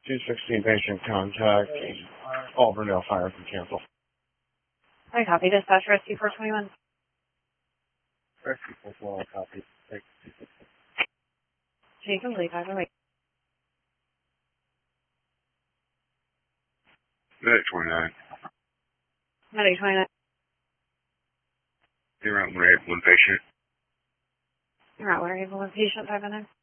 216 patient contact. Auburndale Fire can cancel. I copy. Dispatch Rescue 421. Rescue 421, copy. Take complete. Have a wait. Medic 29. Medic 29. You're out one patient. You're out. What are you able to patient 5 in there?